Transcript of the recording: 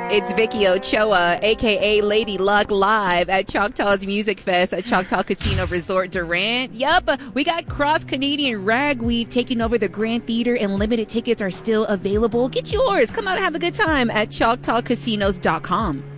It's Vicky Ochoa, a.k.a. Lady Luck, live at Choctaw's Music Fest at Choctaw Casino Resort Durant. Yup, we got cross-Canadian ragweed taking over the Grand Theater, and limited tickets are still available. Get yours. Come out and have a good time at ChoctawCasinos.com.